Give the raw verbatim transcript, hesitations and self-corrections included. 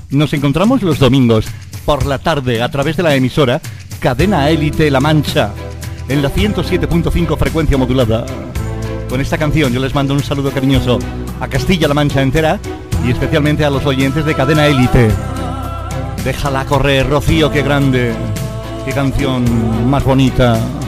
Nos encontramos los domingos por la tarde a través de la emisora Cadena Élite La Mancha en la ciento siete punto cinco frecuencia modulada. Con esta canción yo les mando un saludo cariñoso a Castilla-La Mancha entera y especialmente a los oyentes de Cadena Élite. Déjala correr, Rocío, qué grande, qué canción más bonita.